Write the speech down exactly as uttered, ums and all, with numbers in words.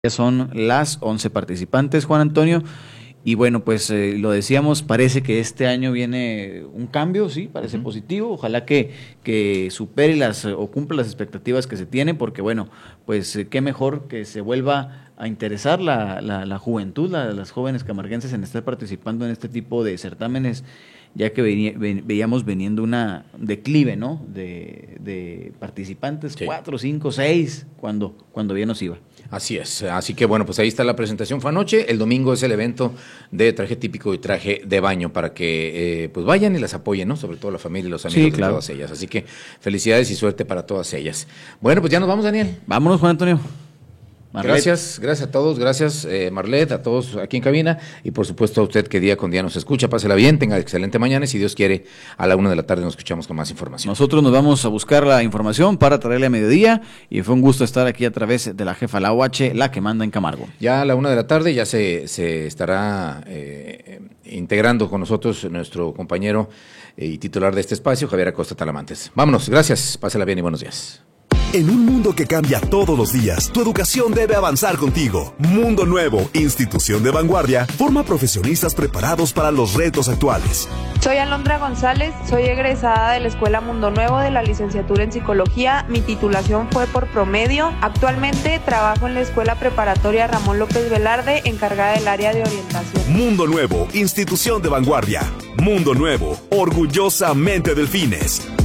Ya son las once participantes, Juan Antonio, y bueno, pues eh, lo decíamos, parece que este año viene un cambio, sí, parece uh-huh. positivo, ojalá que, que supere las o cumpla las expectativas que se tienen, porque bueno, pues eh, qué mejor que se vuelva a interesar la, la, la juventud, la, las jóvenes camarguenses en estar participando en este tipo de certámenes, ya que ve, ve, veíamos veniendo una declive, ¿no? De, de participantes, sí. cuatro, cinco, seis, cuando, cuando bien nos iba. Así es, así que bueno, pues ahí está la presentación, fue anoche, el domingo es el evento de traje típico y traje de baño para que eh, pues vayan y las apoyen, ¿no? Sobre todo la familia y los amigos sí, claro. de todas ellas, así que felicidades y suerte para todas ellas. Bueno, pues ya nos vamos, Daniel. Vámonos, Juan Antonio. Marlet. Gracias, gracias a todos, gracias eh, Marlet, a todos aquí en cabina y por supuesto a usted que día con día nos escucha, pásela bien, tenga excelente mañana y si Dios quiere a la una de la tarde nos escuchamos con más información. Nosotros nos vamos a buscar la información para traerle a mediodía y fue un gusto estar aquí a través de la jefa la U H, la que manda en Camargo. Ya a la una de la tarde ya se, se estará eh, integrando con nosotros nuestro compañero eh, y titular de este espacio, Javier Acosta Talamantes. Vámonos, gracias, pásela bien y buenos días. En un mundo que cambia todos los días, tu educación debe avanzar contigo. Mundo Nuevo, institución de vanguardia, forma profesionistas preparados para los retos actuales. Soy Alondra González, soy egresada de la Escuela Mundo Nuevo de la licenciatura en Psicología. Mi titulación fue por promedio. Actualmente trabajo en la Escuela Preparatoria Ramón López Velarde, encargada del área de orientación. Mundo Nuevo, institución de vanguardia. Mundo Nuevo, orgullosamente Delfines.